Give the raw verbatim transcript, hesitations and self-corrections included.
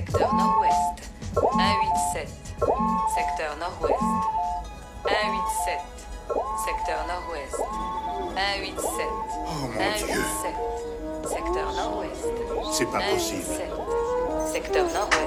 secteur nord-ouest. un huit sept, secteur nord-ouest. un huit sept, secteur nord-ouest. un huit sept, Oh mon un Dieu. huit sept, secteur nord-ouest. C'est pas un huit possible. sept, secteur nord-ouest.